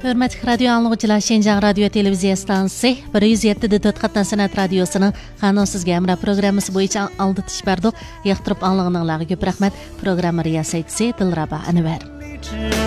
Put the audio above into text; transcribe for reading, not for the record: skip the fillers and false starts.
Hörmətli radio anlıqçılar, Şenjan Radio Televiziya stansiyasi 107.4 Qatnan Sanat Radiosu'nun qanunsizga amra programmasi bo'yicha alditish bardoq. Yaxtırıp anlığınlarga ko'p rahmat. Programma riyosatchisi Dilraba Anvar.